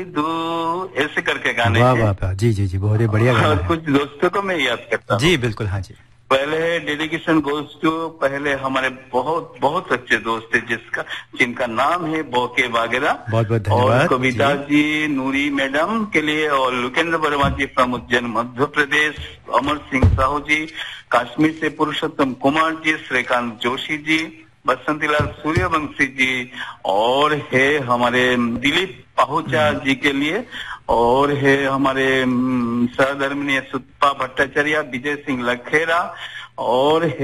दो ऐसे करके गाने वाह हैं। वाह वाह, जी जी जी, बहुत ही बढ़िया गाना और है। कुछ दोस्तों को मैं याद करता हूँ। जी बिल्कुल, हाँ जी। पहले डेडिकेशन गोज टू पहले हमारे बहुत बहुत अच्छे दोस्त थे जिनका नाम है बोके वगैरह। बहुत बहुत और धन्यवाद कविता जी, नूरी मैडम के लिए, और लुकेंद्र वर्मा जी फ्रॉम उज्जैन मध्य प्रदेश, अमर सिंह साहू जी, कश्मीर से पुरुषोत्तम कुमार जी, श्रीकांत जोशी जी, बसंतीलाल सूर्यवंशी जी, और है हमारे दिलीप पाहुचा जी के लिए, और है हमारे सहधर्मिणी सुप्पा भट्टाचार्य, विजय सिंह लखेरा, और